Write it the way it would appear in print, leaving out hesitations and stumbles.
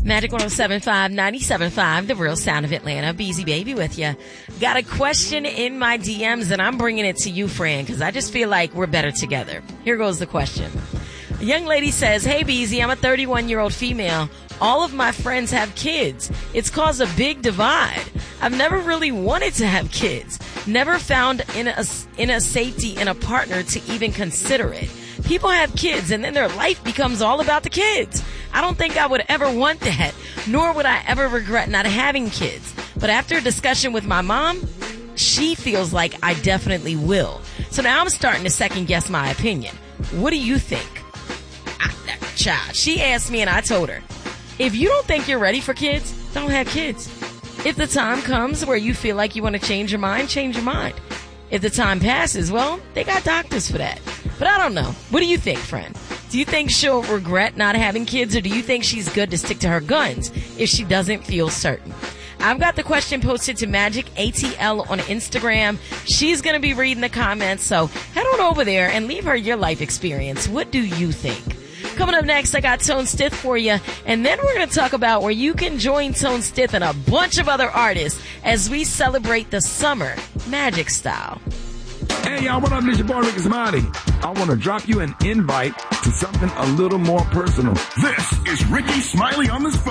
Magic 107.5, 97.5, the real sound of Atlanta. Beezy Baby with you. Got a question in my DMs, and I'm bringing it to you, Fran, because I just feel like we're better together. Here goes the question. A young lady says, hey, Beezy, I'm a 31-year-old female. All of my friends have kids. It's caused a big divide. I've never really wanted to have kids. Never found in a safety in a partner to even consider it. People have kids and then their life becomes all about the kids. I don't think I would ever want that, nor would I ever regret not having kids. But after a discussion with my mom, she feels like I definitely will. So now I'm starting to second guess my opinion. What do you think? Child, she asked me and I told her, if you don't think you're ready for kids, don't have kids. If the time comes where you feel like you want to change your mind, change your mind. If the time passes, well, they got doctors for that. But I don't know. What do you think, friend? Do you think she'll regret not having kids, or do you think she's good to stick to her guns if she doesn't feel certain? I've got the question posted to Magic ATL on Instagram. She's going to be reading the comments, so head on over there and leave her your life experience. What do you think? Coming up next, I got Tone Stith for you, and then we're going to talk about where you can join Tone Stith and a bunch of other artists as we celebrate the summer Magic style. Hey, y'all, what up? This your boy, Ricky Smiley. I want to drop you an invite to something a little more personal. This is Ricky Smiley on the spot.